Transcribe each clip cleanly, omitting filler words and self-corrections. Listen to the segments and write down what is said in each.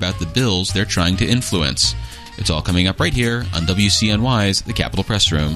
about the bills they're trying to influence. It's all coming up right here on WCNY's The Capitol Press Room.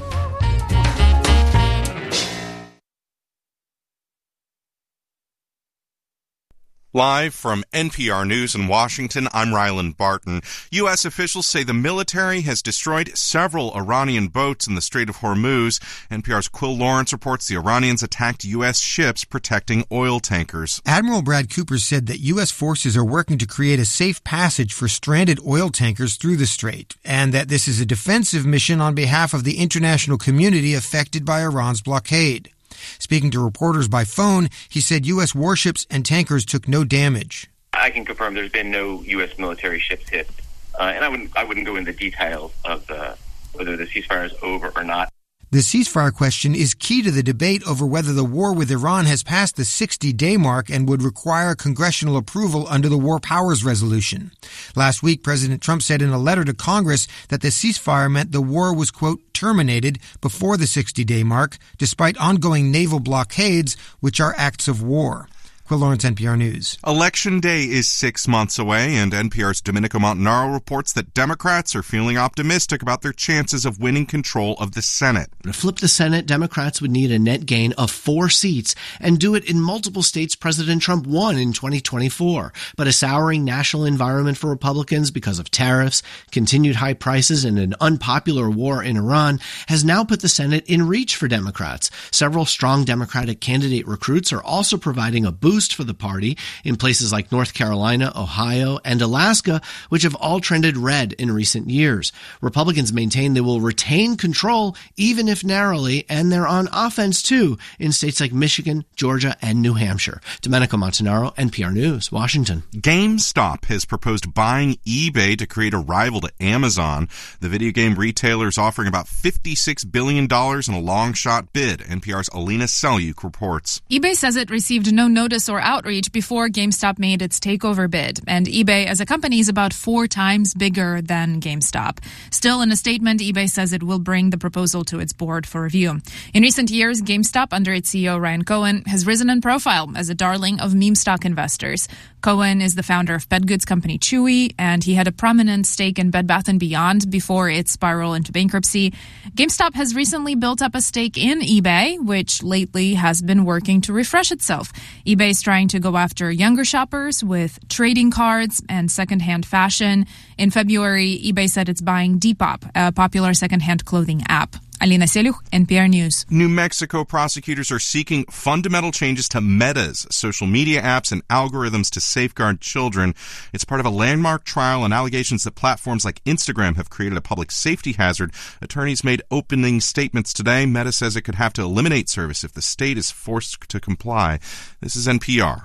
Live from NPR News in Washington, I'm Ryland Barton. U.S. officials say the military has destroyed several Iranian boats in the Strait of Hormuz. NPR's Quill Lawrence reports the Iranians attacked U.S. ships protecting oil tankers. Admiral Brad Cooper said that U.S. forces are working to create a safe passage for stranded oil tankers through the strait, and that this is a defensive mission on behalf of the international community affected by Iran's blockade. Speaking to reporters by phone, he said U.S. warships and tankers took no damage. I can confirm there's been no U.S. military ships hit, and I wouldn't go into details of whether the ceasefire is over or not. The ceasefire question is key to the debate over whether the war with Iran has passed the 60-day mark and would require congressional approval under the War Powers Resolution. Last week, President Trump said in a letter to Congress that the ceasefire meant the war was, quote, terminated before the 60-day mark, despite ongoing naval blockades, which are acts of war. Quill Lawrence, NPR News. Election Day is 6 months away, and NPR's Domenico Montanaro reports that Democrats are feeling optimistic about their chances of winning control of the Senate. To flip the Senate, Democrats would need a net gain of 4 seats and do it in multiple states President Trump won in 2024. But a souring national environment for Republicans because of tariffs, continued high prices, and an unpopular war in Iran has now put the Senate in reach for Democrats. Several strong Democratic candidate recruits are also providing a boost for the party in places like North Carolina, Ohio, and Alaska, which have all trended red in recent years. Republicans maintain they will retain control, even if narrowly, and they're on offense, too, in states like Michigan, Georgia, and New Hampshire. Domenico Montanaro, NPR News, Washington. GameStop has proposed buying eBay to create a rival to Amazon. The video game retailer is offering about $56 billion in a long-shot bid. NPR's Alina Selyuk reports. eBay says it received no notice or outreach before GameStop made its takeover bid, and eBay as a company is about 4 times bigger than GameStop. Still, in a statement, eBay says it will bring the proposal to its board for review. In recent years, GameStop, under its CEO Ryan Cohen, has risen in profile as a darling of meme stock investors. Cohen is the founder of pet goods company Chewy, and he had a prominent stake in Bed Bath & Beyond before its spiral into bankruptcy. GameStop has recently built up a stake in eBay, which lately has been working to refresh itself. eBay is trying to go after younger shoppers with trading cards and secondhand fashion. In February, eBay said it's buying Depop, a popular secondhand clothing app. Alina Selyuk, NPR News. New Mexico prosecutors are seeking fundamental changes to Meta's social media apps and algorithms to safeguard children. It's part of a landmark trial on allegations that platforms like Instagram have created a public safety hazard. Attorneys made opening statements today. Meta says it could have to eliminate service if the state is forced to comply. This is NPR.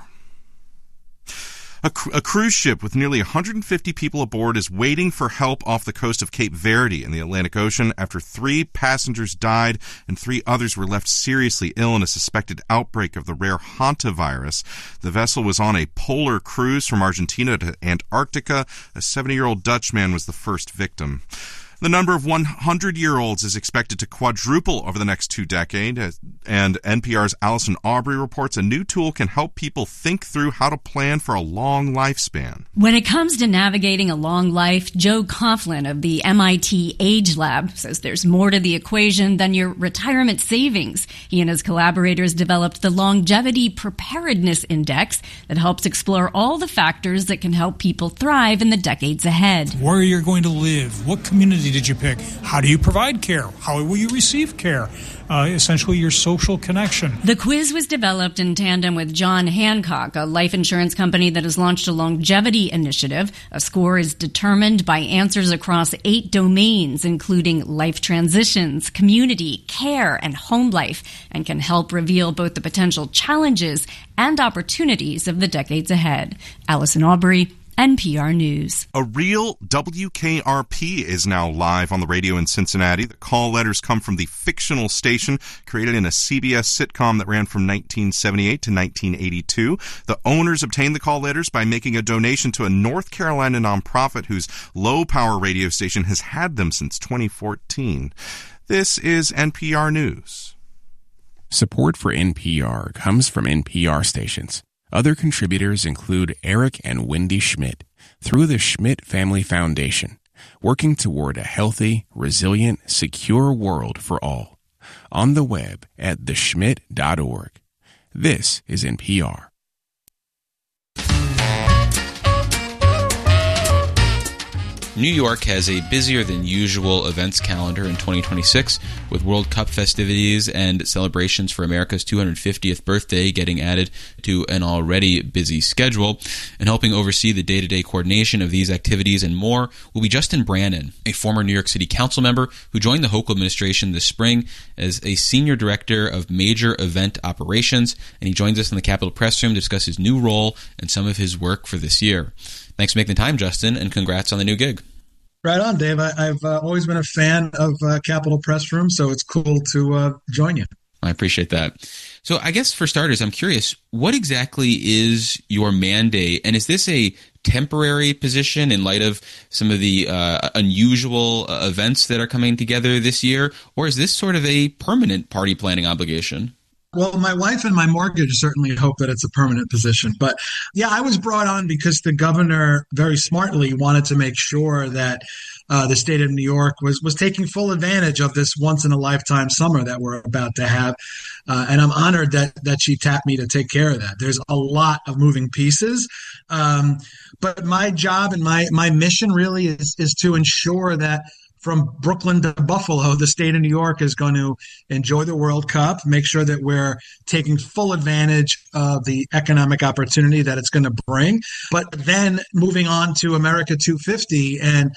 A cruise ship with nearly 150 people aboard is waiting for help off the coast of Cape Verde in the Atlantic Ocean after 3 passengers died and 3 others were left seriously ill in a suspected outbreak of the rare hantavirus. The vessel was on a polar cruise from Argentina to Antarctica. A 70-year-old Dutchman was the first victim. The number of 100-year-olds is expected to quadruple over the next 2 decades, and NPR's Allison Aubrey reports a new tool can help people think through how to plan for a long lifespan. When it comes to navigating a long life, Joe Coughlin of the MIT Age Lab says there's more to the equation than your retirement savings. He and his collaborators developed the Longevity Preparedness Index that helps explore all the factors that can help people thrive in the decades ahead. Where you're going to live, what community did you pick? How do you provide care? How will you receive care? Essentially your social connection. The quiz was developed in tandem with John Hancock, a life insurance company that has launched a longevity initiative. A score is determined by answers across 8 domains, including life transitions, community, care, and home life, and can help reveal both the potential challenges and opportunities of the decades ahead. Allison Aubrey, NPR News. A real WKRP is now live on the radio in Cincinnati. The call letters come from the fictional station created in a CBS sitcom that ran from 1978 to 1982. The owners obtained the call letters by making a donation to a North Carolina nonprofit whose low-power radio station has had them since 2014. This is NPR News. Support for NPR comes from NPR stations. Other contributors include Eric and Wendy Schmidt, through the Schmidt Family Foundation, working toward a healthy, resilient, secure world for all. On the web at theschmidt.org. This is NPR. New York has a busier than usual events calendar in 2026, with World Cup festivities and celebrations for America's 250th birthday getting added to an already busy schedule. And helping oversee the day-to-day coordination of these activities and more will be Justin Brannan, a former New York City Council member who joined the Hochul administration this spring as a senior director of major event operations. And he joins us in the Capitol Press Room to discuss his new role and some of his work for this year. Thanks for making the time, Justin, and congrats on the new gig. Right on, Dave. I've always been a fan of Capitol Press Room, so it's cool to join you. I appreciate that. So I guess for starters, I'm curious, what exactly is your mandate? And is this a temporary position in light of some of the unusual events that are coming together this year? Or is this sort of a permanent party planning obligation? Well, my wife and my mortgage certainly hope that it's a permanent position. But yeah, I was brought on because the governor very smartly wanted to make sure that the state of New York was taking full advantage of this once-in-a-lifetime summer that we're about to have. And I'm honored that she tapped me to take care of that. There's a lot of moving pieces. But my job and my mission really is to ensure that from Brooklyn to Buffalo, the state of New York is going to enjoy the World Cup, make sure that we're taking full advantage of the economic opportunity that it's going to bring. But then moving on to America 250 and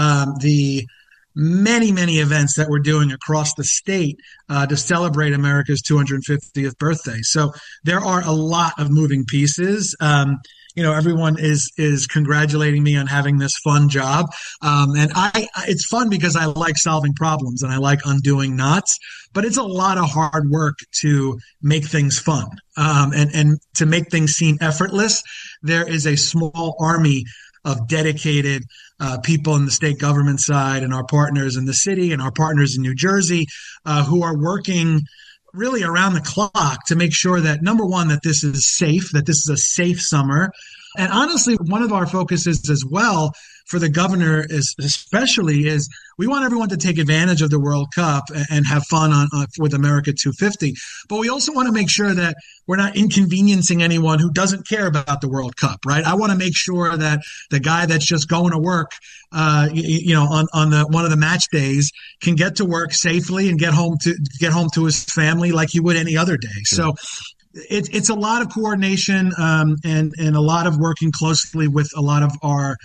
the many, many events that we're doing across the state to celebrate America's 250th birthday. So there are a lot of moving pieces. Everyone is congratulating me on having this fun job. And it's fun because I like solving problems and I like undoing knots, but it's a lot of hard work to make things fun. And to make things seem effortless, there is a small army of dedicated people in the state government side and our partners in the city and our partners in New Jersey who are working really around the clock to make sure that, number one, that this is safe, that this is a safe summer. And honestly, one of our focuses as well for the governor especially is we want everyone to take advantage of the World Cup and have fun with America 250. But we also want to make sure that we're not inconveniencing anyone who doesn't care about the World Cup, right? I want to make sure that the guy that's just going to work, on one of the match days can get to work safely and get home to his family like he would any other day. Sure. So it's a lot of coordination and a lot of working closely with a lot of our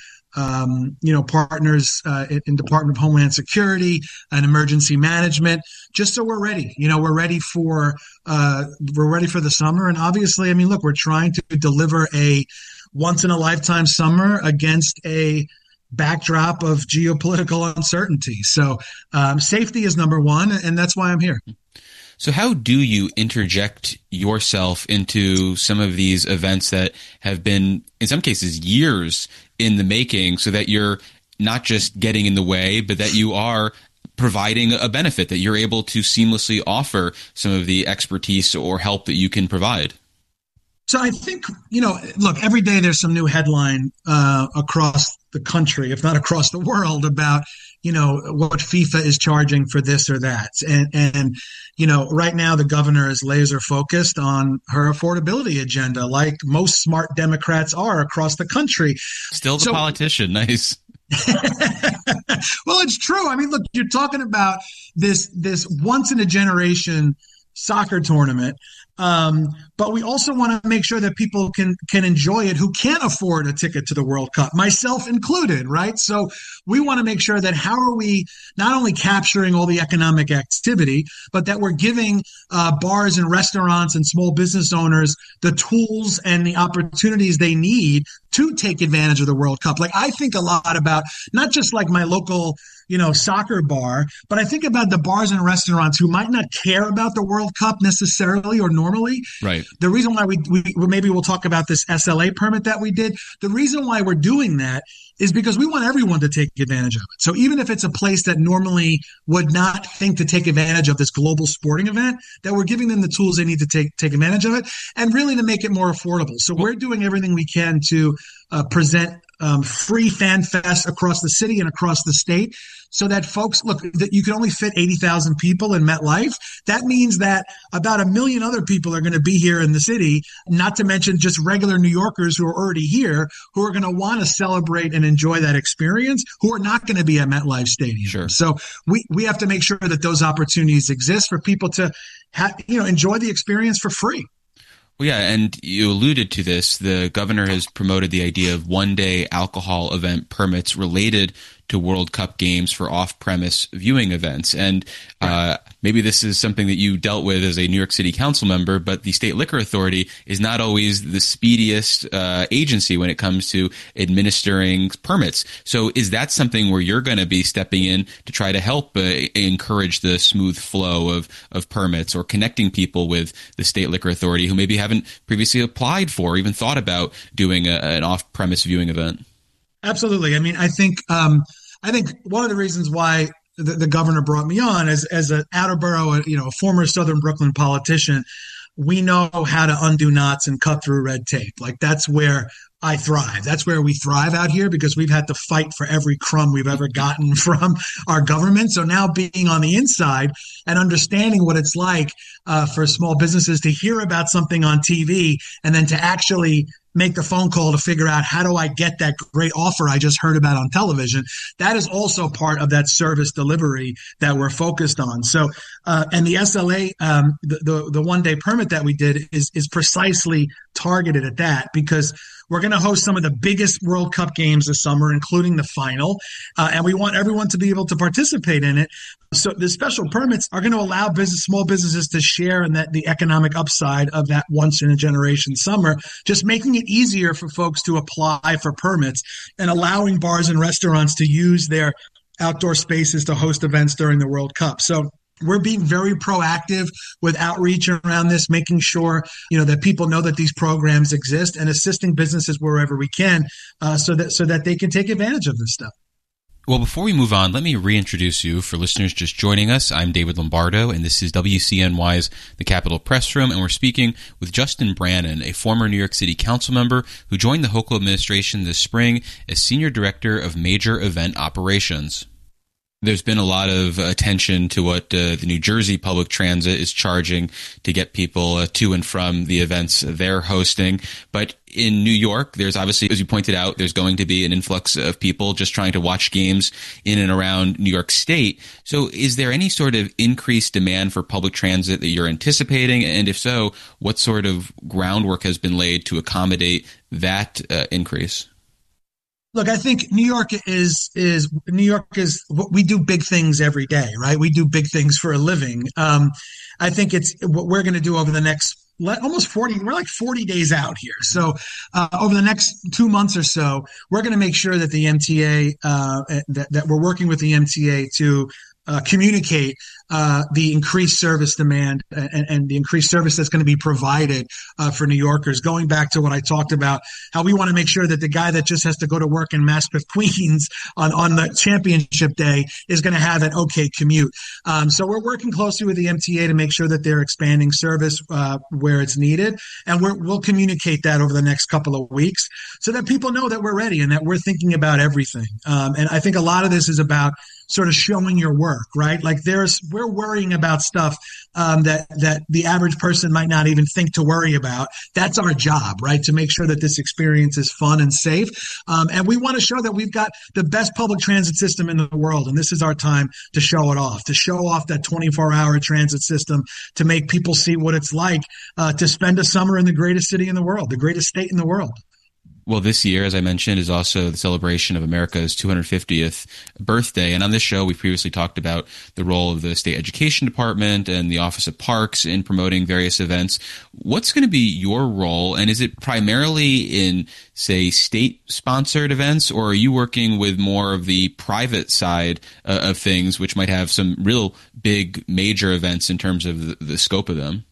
partners in Department of Homeland Security and emergency management, just so we're ready. We're ready for the summer. And obviously, I mean, look, we're trying to deliver a once in a lifetime summer against a backdrop of geopolitical uncertainty. So safety is number one, and that's why I'm here. So how do you interject yourself into some of these events that have been, in some cases, years in the making, so that you're not just getting in the way, but that you are providing a benefit, that you're able to seamlessly offer some of the expertise or help that you can provide? So I think, look, every day there's some new headline across the country, if not across the world, about, what FIFA is charging for this or that. And right now the governor is laser focused on her affordability agenda, like most smart Democrats are across the country. Still the politician. Nice. Well, it's true. I mean, look, you're talking about this once in a generation soccer tournament. But we also want to make sure that people can enjoy it who can't afford a ticket to the World Cup, myself included, right? So we want to make sure that how are we not only capturing all the economic activity, but that we're giving bars and restaurants and small business owners the tools and the opportunities they need to take advantage of the World Cup. Like, I think a lot about not just like my local soccer bar, but I think about the bars and restaurants who might not care about the World Cup necessarily or normally. Right. The reason why we maybe we'll talk about this SLA permit that we did. The reason why we're doing that is because we want everyone to take advantage of it. So even if it's a place that normally would not think to take advantage of this global sporting event, that we're giving them the tools they need to take advantage of it and really to make it more affordable. So we're doing everything we can to present free fan fest across the city and across the state, so that folks, look, that you can only fit 80,000 people in MetLife. That means that about 1 million other people are going to be here in the city, not to mention just regular New Yorkers who are already here, who are going to want to celebrate and enjoy that experience, who are not going to be at MetLife Stadium. Sure. So we have to make sure that those opportunities exist for people to enjoy the experience for free. Well, yeah, and you alluded to this. The governor has promoted the idea of one-day alcohol event permits related to World Cup games for off-premise viewing events. And maybe this is something that you dealt with as a New York City council member, but the State Liquor Authority is not always the speediest agency when it comes to administering permits. So is that something where you're going to be stepping in to try to help encourage the smooth flow of permits, or connecting people with the State Liquor Authority who maybe haven't previously applied for or even thought about doing an off-premise viewing event? Absolutely. I mean, I think one of the reasons why the governor brought me on as an outer borough, a former Southern Brooklyn politician, we know how to undo knots and cut through red tape. Like, that's where I thrive. That's where we thrive out here, because we've had to fight for every crumb we've ever gotten from our government. So now being on the inside and understanding what it's like for small businesses to hear about something on TV and then to actually make the phone call to figure out, how do I get that great offer I just heard about on television? That is also part of that service delivery that we're focused on. So, and the SLA, the one-day permit that we did is precisely targeted at that, because we're going to host some of the biggest World Cup games this summer, including the final, and we want everyone to be able to participate in it. So the special permits are going to allow small businesses to share in the economic upside of that once-in-a-generation summer, just making it easier for folks to apply for permits and allowing bars and restaurants to use their outdoor spaces to host events during the World Cup. So we're being very proactive with outreach around this, making sure, that people know that these programs exist, and assisting businesses wherever we can, so that they can take advantage of this stuff. Well, before we move on, let me reintroduce you for listeners just joining us. I'm David Lombardo, and this is WCNY's The Capitol Press Room, and we're speaking with Justin Brannan, a former New York City council member who joined the Hochul administration this spring as Senior Director of Major Event Operations. There's been a lot of attention to what the New Jersey Public Transit is charging to get people to and from the events they're hosting. But in New York, there's obviously, as you pointed out, there's going to be an influx of people just trying to watch games in and around New York State. So is there any sort of increased demand for public transit that you're anticipating? And if so, what sort of groundwork has been laid to accommodate that increase? Look, I think New York is we do big things every day, right? We do big things for a living. I think it's what we're going to do over the next almost 40, we're like 40 days out here. So over the next 2 months or so, we're going to make sure that the MTA, that we're working with the MTA to communicate the increased service demand and the increased service that's going to be provided for New Yorkers. Going back to what I talked about, how we want to make sure that the guy that just has to go to work in Maspeth, Queens on the championship day is going to have an okay commute. So we're working closely with the MTA to make sure that they're expanding service where it's needed, and we'll communicate that over the next couple of weeks so that people know that we're ready and that we're thinking about everything. And I think a lot of this is about sort of showing your work, right? Like we're worrying about stuff that the average person might not even think to worry about. That's our job, right? To make sure that this experience is fun and safe. And we want to show that we've got the best public transit system in the world. And this is our time to show it off, to show off that 24-hour transit system, to make people see what it's like to spend a summer in the greatest city in the world, the greatest state in the world. Well, this year, as I mentioned, is also the celebration of America's 250th birthday. And on this show, we previously talked about the role of the State Education Department and the Office of Parks in promoting various events. What's going to be your role? And is it primarily in, say, state-sponsored events, or are you working with more of the private side of things, which might have some real big major events in terms of the scope of them?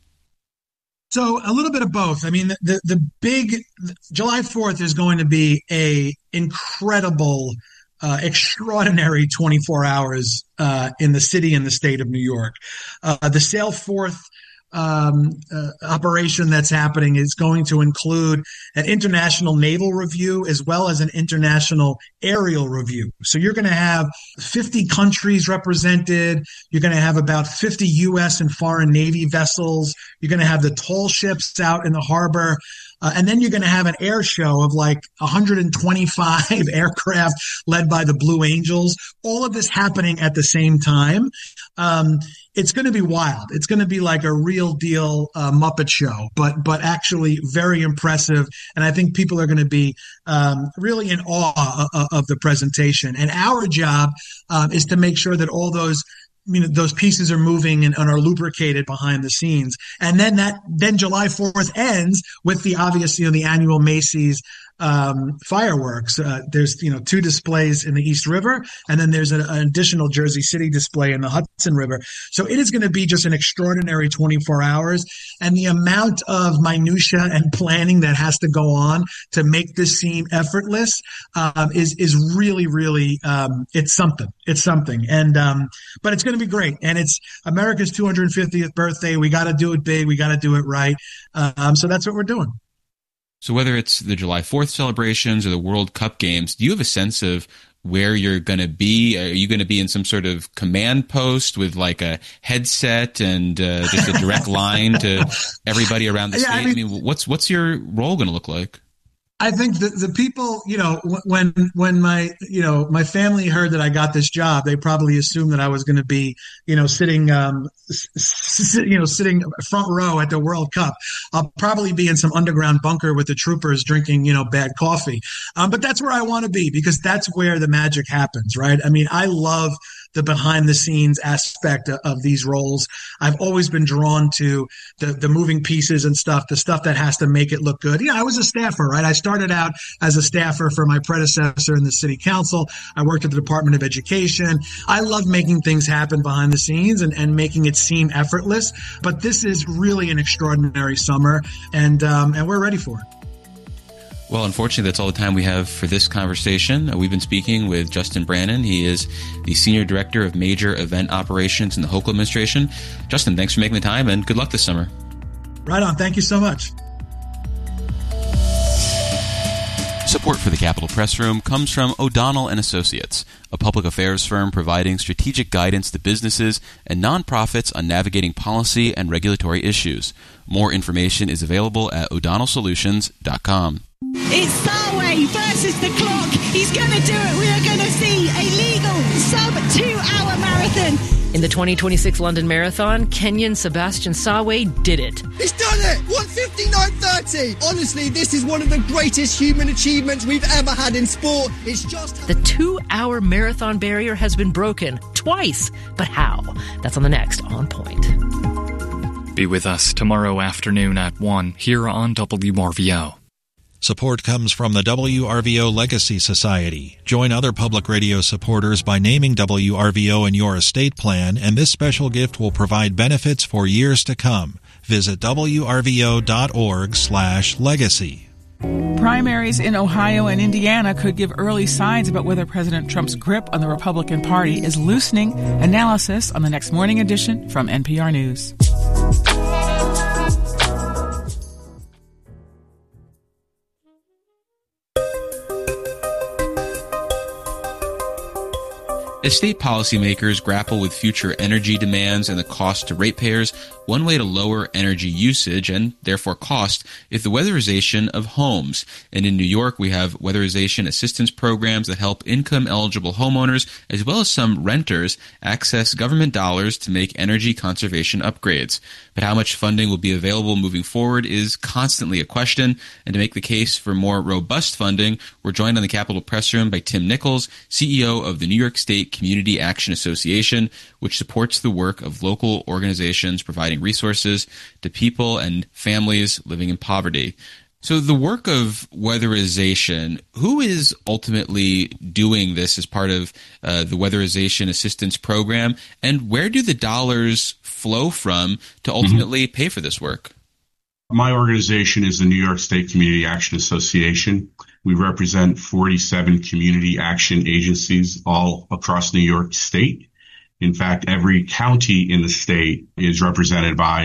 So a little bit of both. I mean, the big July 4th is going to be a incredible, extraordinary 24 hours in the city and the state of New York. The Sail Forth operation that's happening is going to include an international naval review as well as an international aerial review. So you're going to have 50 countries represented. You're going to have about 50 U.S. and foreign Navy vessels. You're going to have the tall ships out in the harbor. And then you're going to have an air show of like 125 aircraft led by the Blue Angels. All of this happening at the same time. It's going to be wild. It's going to be like a real deal Muppet show, but actually very impressive. And I think people are going to be really in awe of the presentation. And our job is to make sure that all those pieces are moving and are lubricated behind the scenes. And then July 4th ends with the annual Macy's fireworks. There's, 2 displays in the East River, and then there's an additional Jersey City display in the Hudson River. So it is going to be just an extraordinary 24 hours. And the amount of minutia and planning that has to go on to make this seem effortless, is really, really, it's something. It's something. And, but it's going to be great. And it's America's 250th birthday. We got to do it big. We got to do it right. So that's what we're doing. So whether it's the July 4th celebrations or the World Cup games, do you have a sense of where you're going to be? Are you going to be in some sort of command post with like a headset and just a direct line to everybody around the state? I mean, what's your role going to look like? I think the people, when my family heard that I got this job, they probably assumed that I was going to be, sitting front row at the World Cup. I'll probably be in some underground bunker with the troopers drinking, bad coffee. But that's where I want to be, because that's where the magic happens, right? I mean, I love the behind the scenes aspect of these roles. I've always been drawn to the moving pieces and stuff, the stuff that has to make it look good. I was a staffer, right? I started out as a staffer for my predecessor in the city council. I worked at the Department of Education. I love making things happen behind the scenes and making it seem effortless. But this is really an extraordinary summer, and we're ready for it. Well, unfortunately, that's all the time we have for this conversation. We've been speaking with Justin Brannan. He is the Senior Director of Major Event Operations in the Hochul administration. Justin, thanks for making the time, and good luck this summer. Right on. Thank you so much. Support for the Capitol Press Room comes from O'Donnell & Associates, a public affairs firm providing strategic guidance to businesses and nonprofits on navigating policy and regulatory issues. More information is available at o'donnellsolutions.com. It's Sarway versus the clock. He's going to do it. We are going to see a legal sub-2-hour marathon. In the 2026 London Marathon, Kenyan Sebastian Sarway did it. He's done it! 1:59.30! Honestly, this is one of the greatest human achievements we've ever had in sport. It's just... The 2-hour marathon barrier has been broken twice. But how? That's on the next On Point. Be with us tomorrow afternoon at 1 here on WRVO. Support comes from the WRVO Legacy Society. Join other public radio supporters by naming WRVO in your estate plan, and this special gift will provide benefits for years to come. Visit wrvo.org/legacy. Primaries in Ohio and Indiana could give early signs about whether President Trump's grip on the Republican Party is loosening. Analysis on the next morning edition from NPR News. As state policymakers grapple with future energy demands and the cost to ratepayers, one way to lower energy usage and therefore cost is the weatherization of homes. And in New York, we have weatherization assistance programs that help income-eligible homeowners, as well as some renters, access government dollars to make energy conservation upgrades. But how much funding will be available moving forward is constantly a question. And to make the case for more robust funding, we're joined on the Capitol Press Room by Tim Nichols, CEO of the New York State Community Action Association, which supports the work of local organizations providing resources to people and families living in poverty. So the work of weatherization, who is ultimately doing this as part of the weatherization assistance program, and where do the dollars flow from to ultimately pay for this work? My organization is the New York State Community Action Association. We represent 47 community action agencies all across New York State. In fact, every county in the state is represented by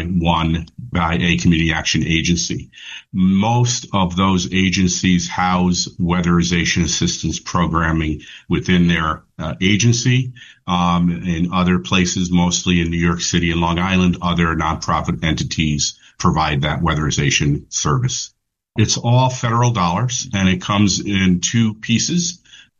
a community action agency. Most of those agencies house weatherization assistance programming within their agency. In other places, mostly in New York City and Long Island, other nonprofit entities provide that weatherization service. It's all federal dollars, and it comes in two pieces.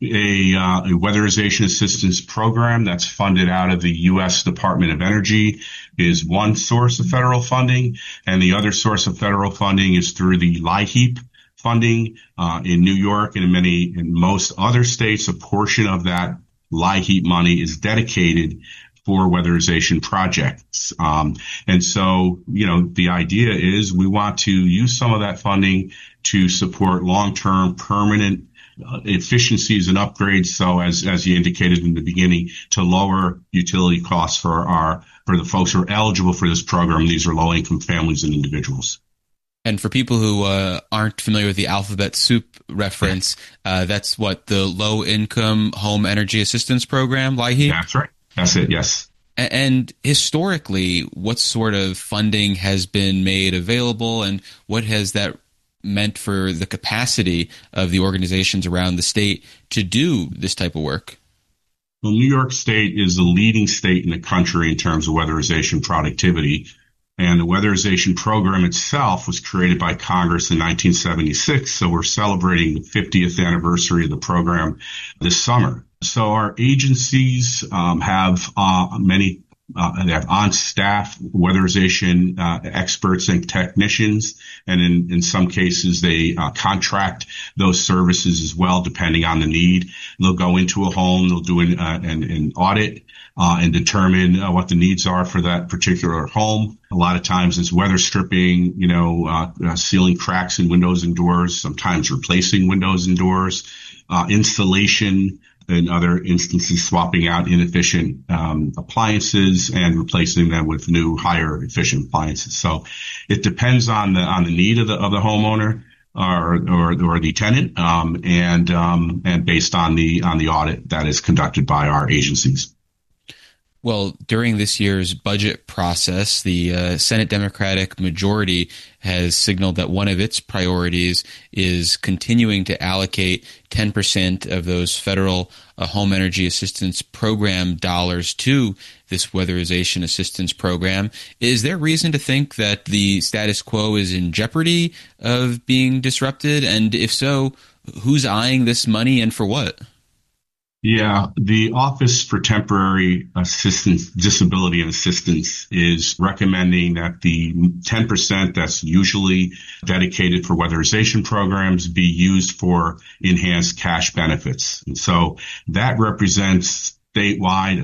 A weatherization assistance program that's funded out of the U.S. Department of Energy is one source of federal funding, and the other source of federal funding is through the LIHEAP funding in New York and in most other states. A portion of that LIHEAP money is dedicated for weatherization projects. And so, the idea is we want to use some of that funding to support long-term permanent efficiencies and upgrades. So as you indicated in the beginning, to lower utility costs for the folks who are eligible for this program. These are low-income families and individuals. And for people who aren't familiar with the alphabet soup reference, that's what the Low-Income Home Energy Assistance Program, LIHEAP? That's right. That's it, yes. And historically, what sort of funding has been made available, and what has that meant for the capacity of the organizations around the state to do this type of work? Well, New York State is the leading state in the country in terms of weatherization productivity. And the weatherization program itself was created by Congress in 1976. So we're celebrating the 50th anniversary of the program this summer. So our agencies have many they have on-staff weatherization experts and technicians, and in some cases they contract those services as well, depending on the need. They'll go into a home, they'll do an audit and determine what the needs are for that particular home. A lot of times it's weather stripping, sealing cracks in windows and doors, sometimes replacing windows and doors, installation. In other instances, swapping out inefficient appliances and replacing them with new, higher efficient appliances. So it depends on the need of the homeowner or the tenant, and based on the audit that is conducted by our agencies. Well, during this year's budget process, the Senate Democratic majority has signaled that one of its priorities is continuing to allocate 10% of those federal home energy assistance program dollars to this weatherization assistance program. Is there reason to think that the status quo is in jeopardy of being disrupted? And if so, who's eyeing this money and for what? Yeah, the Office for Temporary Assistance, Disability and Assistance is recommending that the 10% that's usually dedicated for weatherization programs be used for enhanced cash benefits. And so that represents statewide a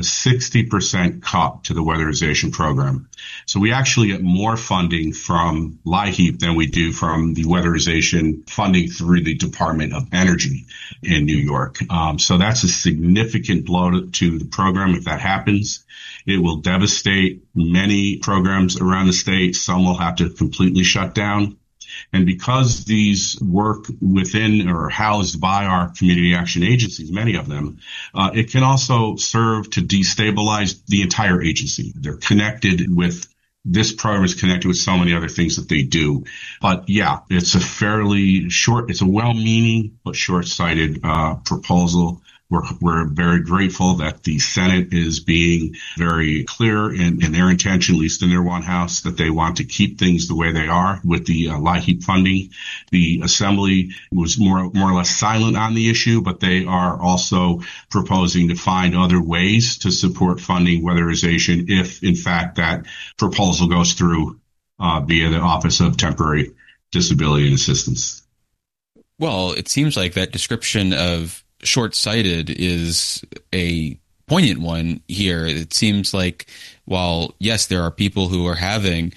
60% cut to the weatherization program. So we actually get more funding from LIHEAP than we do from the weatherization funding through the Department of Energy in New York. So that's a significant blow to the program if that happens. It will devastate many programs around the state. Some will have to completely shut down. And because these work within or housed by our community action agencies, many of them, it can also serve to destabilize the entire agency. They're connected with, this program is connected with so many other things that they do. But yeah, it's it's a well-meaning but short-sighted proposal. We're very grateful that the Senate is being very clear in their intention, at least in their one house, that they want to keep things the way they are with the LIHEAP funding. The Assembly was more or less silent on the issue, but they are also proposing to find other ways to support funding weatherization if, in fact, that proposal goes through via the Office of Temporary Disability and Assistance. Well, it seems like that description of short-sighted is a poignant one here. It seems like, while yes, there are people who are having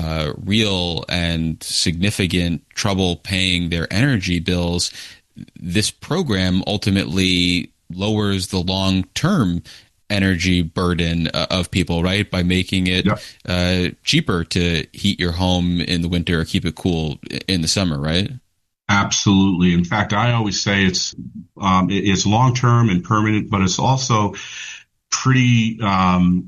real and significant trouble paying their energy bills, this program ultimately lowers the long-term energy burden of people, right? By making it cheaper to heat your home in the winter or keep it cool in the summer, right? Absolutely. In fact, I always say it's long-term and permanent, but it's also pretty, sudden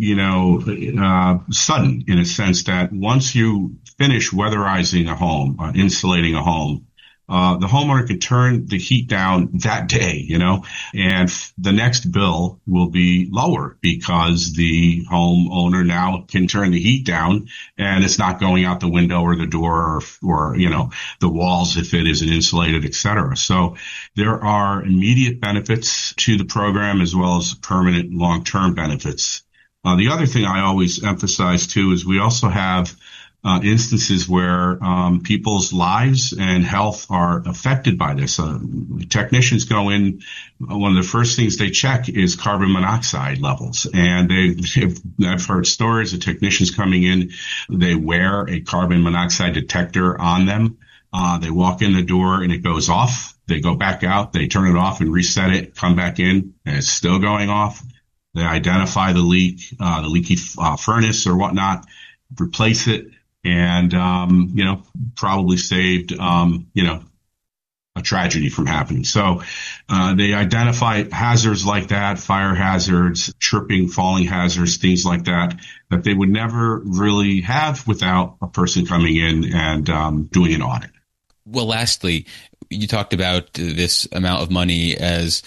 in a sense that once you finish weatherizing a home, insulating a home, the homeowner can turn the heat down that day, and the next bill will be lower because the homeowner now can turn the heat down and it's not going out the window or the door or the walls if it isn't insulated, et cetera. So there are immediate benefits to the program as well as permanent long-term benefits. The other thing I always emphasize too is we also have instances where people's lives and health are affected by this. Technicians go in, one of the first things they check is carbon monoxide levels. And I've heard stories of technicians coming in, they wear a carbon monoxide detector on them. They walk in the door and it goes off. They go back out, they turn it off and reset it, come back in, and it's still going off. They identify the leak, the leaky furnace or whatnot, replace it. And, probably saved, a tragedy from happening. So, they identify hazards like that, fire hazards, tripping, falling hazards, things like that they would never really have without a person coming in and, doing an audit. Well, lastly, you talked about this amount of money as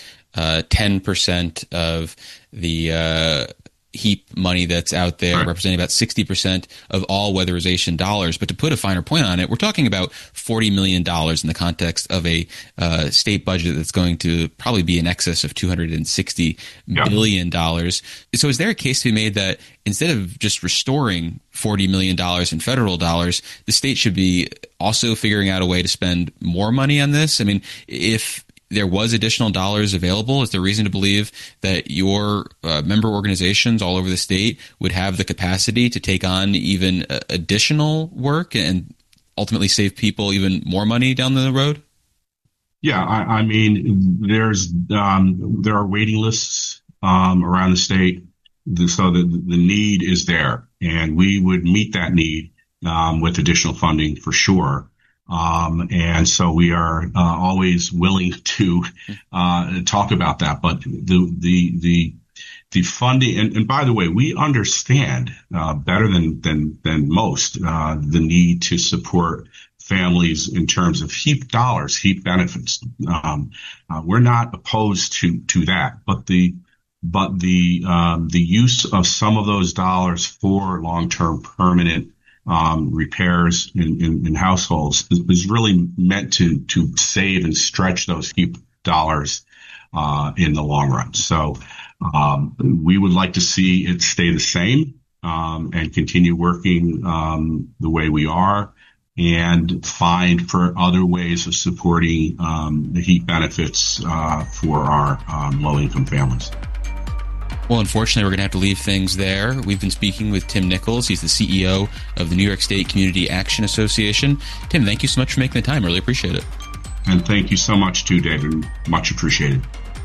10% of the HEAP money that's out there, right, representing about 60% of all weatherization dollars. But to put a finer point on it, we're talking about $40 million in the context of a state budget that's going to probably be in excess of $260 billion. So is there a case to be made that instead of just restoring $40 million in federal dollars, the state should be also figuring out a way to spend more money on this? I mean, if there was additional dollars available, is there reason to believe that your member organizations all over the state would have the capacity to take on even additional work and ultimately save people even more money down the road? Yeah, I mean, there are waiting lists around the state, so the need is there, and we would meet that need with additional funding for sure. And so we are always willing to talk about that. But the funding, and by the way, we understand better than most the need to support families in terms of HEAP dollars, HEAP benefits. We're not opposed to that, but the use of some of those dollars for long-term permanent repairs in households is really meant to save and stretch those HEAP dollars in the long run. So we would like to see it stay the same and continue working the way we are, and find for other ways of supporting the HEAP benefits for our low-income families. Well, unfortunately, we're going to have to leave things there. We've been speaking with Tim Nichols. He's the CEO of the New York State Community Action Association. Tim, thank you so much for making the time. Really appreciate it. And thank you so much, too, David. Much appreciated.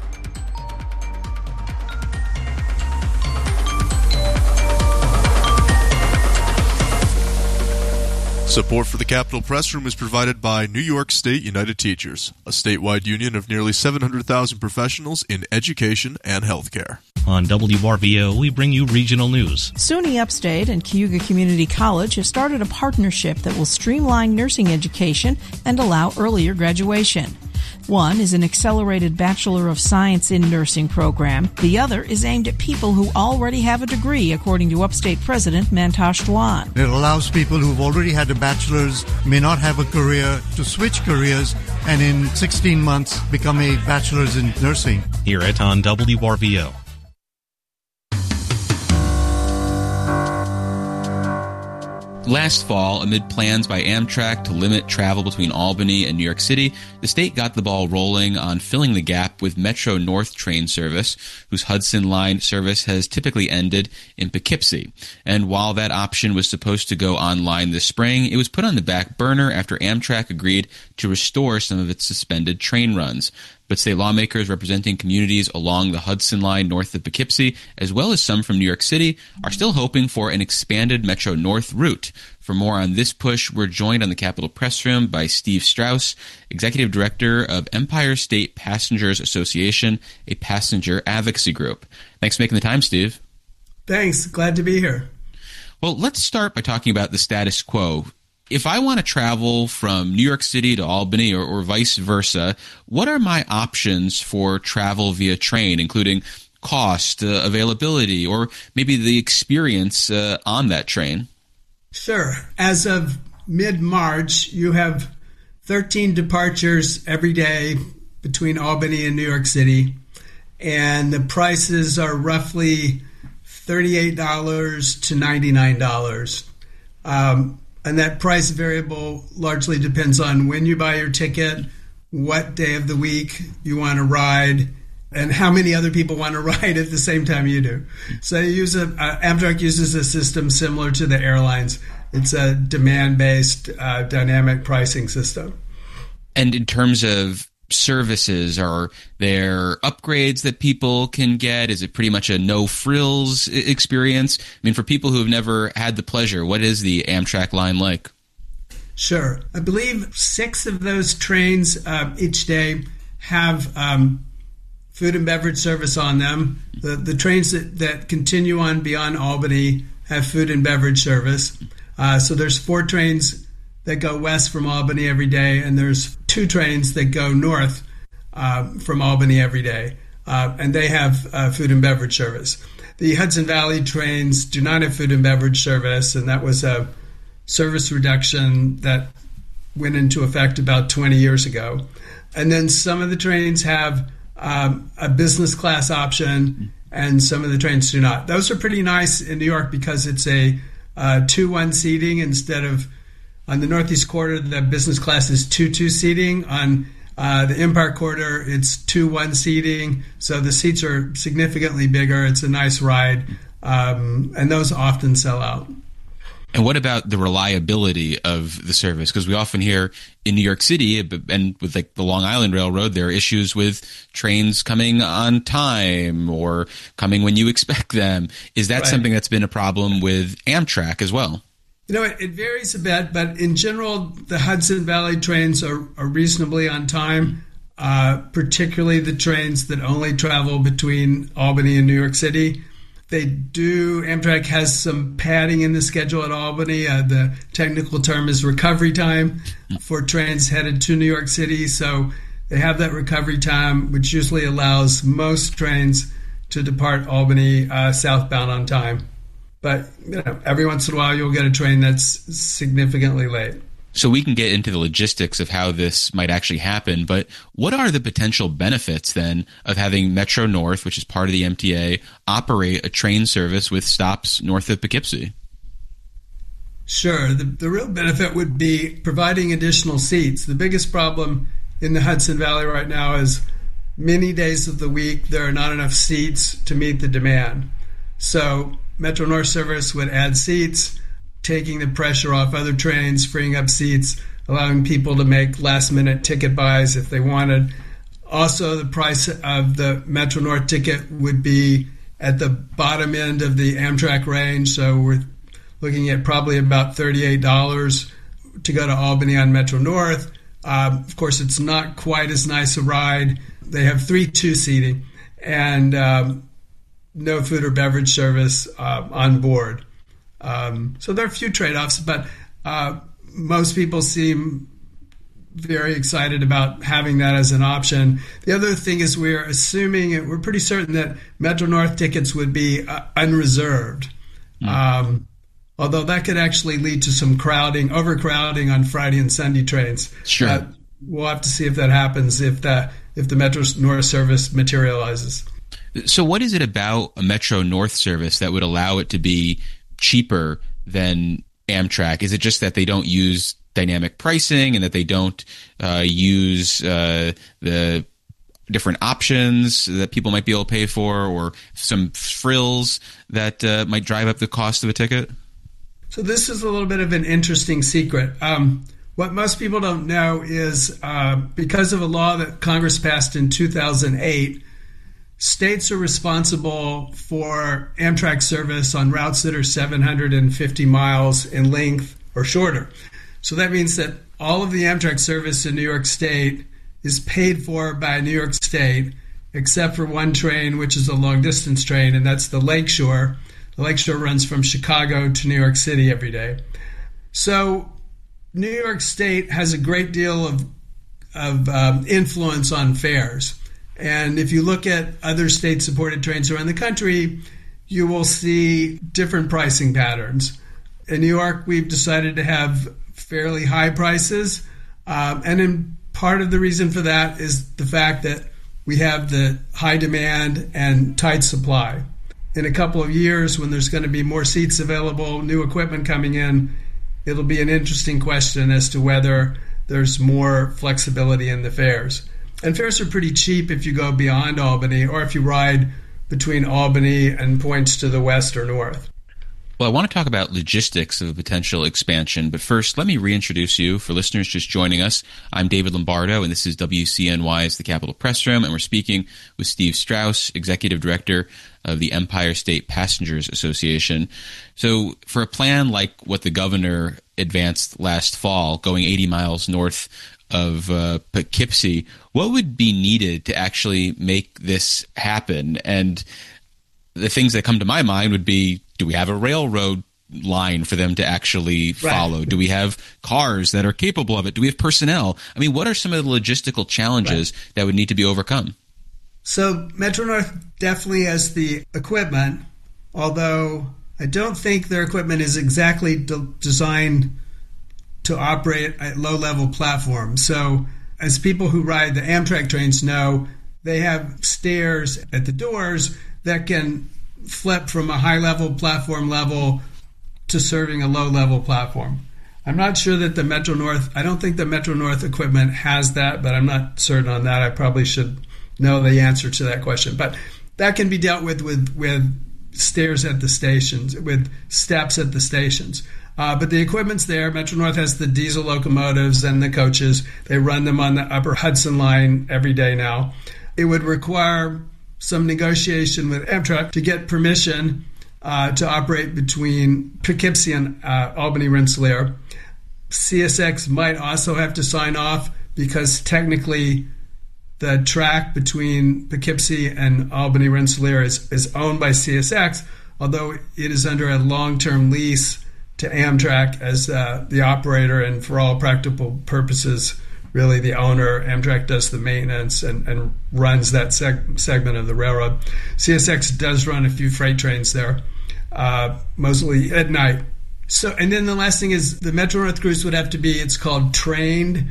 Support for the Capitol Press Room is provided by New York State United Teachers, a statewide union of nearly 700,000 professionals in education and healthcare. On WRVO, we bring you regional news. SUNY Upstate and Cayuga Community College have started a partnership that will streamline nursing education and allow earlier graduation. One is an accelerated Bachelor of Science in Nursing program. The other is aimed at people who already have a degree, according to Upstate President Mantosh Dwan. It allows people who've already had a bachelor's, may not have a career, to switch careers and in 16 months become a bachelor's in nursing. Hear it on WRVO. Last fall, amid plans by Amtrak to limit travel between Albany and New York City, the state got the ball rolling on filling the gap with Metro North train service, whose Hudson Line service has typically ended in Poughkeepsie. And while that option was supposed to go online this spring, it was put on the back burner after Amtrak agreed to restore some of its suspended train runs. but state lawmakers representing communities along the Hudson Line north of Poughkeepsie, as well as some from New York City, are still hoping for an expanded Metro North route. For more on this push, we're joined on the Capitol Press Room by Steve Strauss, Executive Director of Empire State Passengers Association, a passenger advocacy group. Thanks for making the time, Steve. Thanks. Glad to be here. Well, let's start by talking about the status quo. If I want to travel from New York City to Albany or vice versa, what are my options for travel via train, including cost, availability, or maybe the experience on that train? Sure. As of mid-March, you have 13 departures every day between Albany and New York City, and the prices are roughly $38 to $99. And that price variable largely depends on when you buy your ticket, what day of the week you want to ride, and how many other people want to ride at the same time you do. So Amtrak uses a system similar to the airlines. It's a demand-based dynamic pricing system. And in terms of services, are there upgrades that people can get? Is it pretty much a no-frills experience? I mean, for people who have never had the pleasure, what is the Amtrak line like? Sure. I believe 6 of those trains each day have food and beverage service on them. The trains that continue on beyond Albany have food and beverage service. So there's 4 trains that go west from Albany every day, and there's 2 trains that go north from Albany every day, and they have food and beverage service. The Hudson Valley trains do not have food and beverage service, and that was a service reduction that went into effect about 20 years ago. And then some of the trains have a business class option, and some of the trains do not. Those are pretty nice in New York because it's a 2-1 seating instead of on the Northeast Corridor, the business class is 2-2 seating. On the Empire Corridor, it's 2-1 seating. So the seats are significantly bigger. It's a nice ride. And those often sell out. And what about the reliability of the service? Because we often hear in New York City and with like the Long Island Railroad, there are issues with trains coming on time or coming when you expect them. Is that something that's been a problem with Amtrak as well? You know, it varies a bit, but in general, the Hudson Valley trains are reasonably on time, particularly the trains that only travel between Albany and New York City. Amtrak has some padding in the schedule at Albany. The technical term is recovery time for trains headed to New York City. So they have that recovery time, which usually allows most trains to depart Albany southbound on time. But every once in a while, you'll get a train that's significantly late. So we can get into the logistics of how this might actually happen, but what are the potential benefits then of having Metro North, which is part of the MTA, operate a train service with stops north of Poughkeepsie? Sure. The real benefit would be providing additional seats. The biggest problem in the Hudson Valley right now is many days of the week there are not enough seats to meet the demand. So Metro North service would add seats, taking the pressure off other trains, freeing up seats, allowing people to make last-minute ticket buys if they wanted. Also, the price of the Metro North ticket would be at the bottom end of the Amtrak range, so we're looking at probably about $38 to go to Albany on Metro North. Of course, it's not quite as nice a ride. They have 3-2 seating and no food or beverage service on board. So there are a few trade-offs, but most people seem very excited about having that as an option. The other thing is we're pretty certain that Metro North tickets would be unreserved, although that could actually lead to some overcrowding on Friday and Sunday trains. Sure. We'll have to see if that happens, if the Metro North service materializes. So what is it about a Metro North service that would allow it to be cheaper than Amtrak? Is it just that they don't use dynamic pricing and that they don't use the different options that people might be able to pay for, or some frills that might drive up the cost of a ticket? So this is a little bit of an interesting secret. What most people don't know is because of a law that Congress passed in 2008, states are responsible for Amtrak service on routes that are 750 miles in length or shorter. So that means that all of the Amtrak service in New York State is paid for by New York State, except for one train, which is a long-distance train, and that's the Lakeshore. The Lakeshore runs from Chicago to New York City every day. So New York State has a great deal of influence on fares. And if you look at other state-supported trains around the country, you will see different pricing patterns. In New York, we've decided to have fairly high prices. And part of the reason for that is the fact that we have the high demand and tight supply. In a couple of years, when there's going to be more seats available, new equipment coming in, it'll be an interesting question as to whether there's more flexibility in the fares. And fares are pretty cheap if you go beyond Albany or if you ride between Albany and points to the west or north. Well, I want to talk about logistics of a potential expansion, but first, let me reintroduce you for listeners just joining us. I'm David Lombardo, and this is WCNY's The Capitol Press Room, and we're speaking with Steve Strauss, Executive Director of the Empire State Passengers Association. So for a plan like what the governor advanced last fall, going 80 miles north of Poughkeepsie, what would be needed to actually make this happen? And the things that come to my mind would be, do we have a railroad line for them to actually follow? Right. Do we have cars that are capable of it? Do we have personnel? I mean, what are some of the logistical challenges that would need to be overcome? So Metro-North definitely has the equipment, although I don't think their equipment is exactly designed to operate at low-level platforms. So as people who ride the Amtrak trains know, they have stairs at the doors that can flip from a high-level platform level to serving a low-level platform. I'm not sure that the Metro-North, I don't think the Metro-North equipment has that, but I'm not certain on that. I probably should know the answer to that question. But that can be dealt with stairs at the stations, with steps at the stations. But the equipment's there. Metro-North has the diesel locomotives and the coaches. They run them on the Upper Hudson line every day now. It would require some negotiation with Amtrak to get permission to operate between Poughkeepsie and Albany Rensselaer. CSX might also have to sign off because technically the track between Poughkeepsie and Albany Rensselaer is owned by CSX, although it is under a long-term lease to Amtrak as the operator and for all practical purposes really the owner. Amtrak does the maintenance and runs that segment of the railroad. CSX does run a few freight trains there, mostly at night. So, and then the last thing is the Metro-North crews would have to be, it's called trained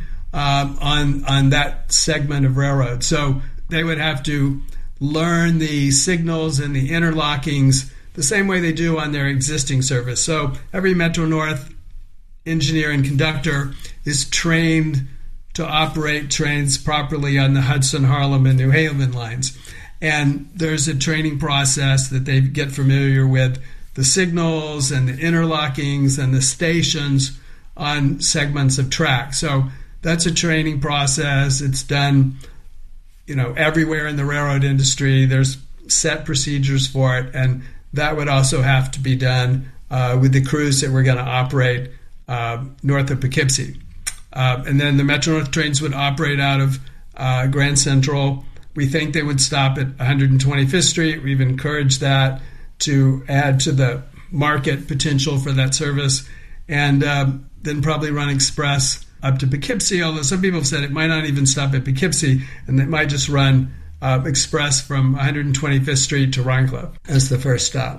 on that segment of railroad. So they would have to learn the signals and the interlockings the same way they do on their existing service. So every Metro-North engineer and conductor is trained to operate trains properly on the Hudson, Harlem, and New Haven lines. And there's a training process that they get familiar with the signals and the interlockings and the stations on segments of track. So that's a training process. It's done, everywhere in the railroad industry. There's set procedures for it, and that would also have to be done with the crews that we're going to operate north of Poughkeepsie. And then the Metro-North trains would operate out of Grand Central. We think they would stop at 125th Street. We've encouraged that to add to the market potential for that service. And then probably run express up to Poughkeepsie, although some people have said it might not even stop at Poughkeepsie, and it might just run express from 125th Street to Rhinecliff as the first stop.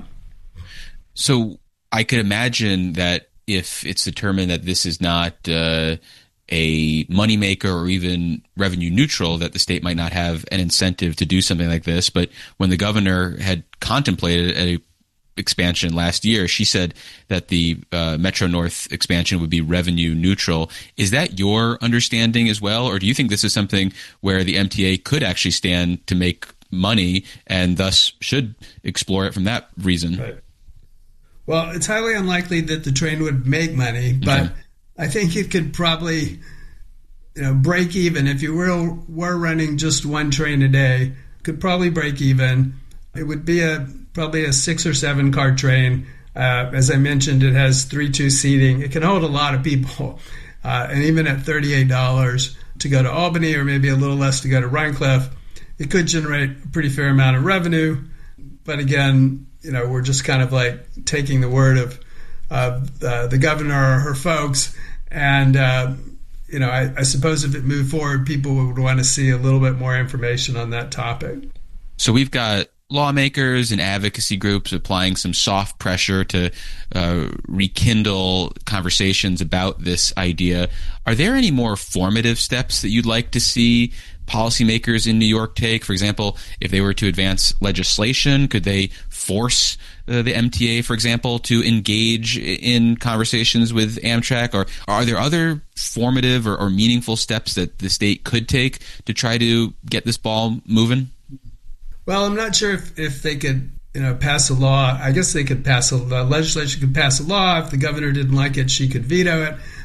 So I could imagine that if it's determined that this is not a moneymaker or even revenue neutral, that the state might not have an incentive to do something like this. But when the governor had contemplated a expansion last year, she said that the Metro-North expansion would be revenue neutral. Is that your understanding as well? Or do you think this is something where the MTA could actually stand to make money and thus should explore it from that reason? Right. Well, it's highly unlikely that the train would make money, but I think it could probably, break even. If you were running just one train a day, could probably break even. It would be probably a 6 or 7 car train. As I mentioned, it has 3-2 seating. It can hold a lot of people. And even at $38 to go to Albany, or maybe a little less to go to Rhine Cliff, it could generate a pretty fair amount of revenue. But again, we're just kind of like taking the word of the governor or her folks. And, I suppose if it moved forward, people would want to see a little bit more information on that topic. So we've got lawmakers and advocacy groups applying some soft pressure to rekindle conversations about this idea. Are there any more formative steps that you'd like to see policymakers in New York take? For example, if they were to advance legislation, could they force the MTA, for example, to engage in conversations with Amtrak? Or are there other formative or meaningful steps that the state could take to try to get this ball moving? Well, I'm not sure if they could, pass a law. I guess they could pass the legislation could pass a law. If the governor didn't like it, she could veto it.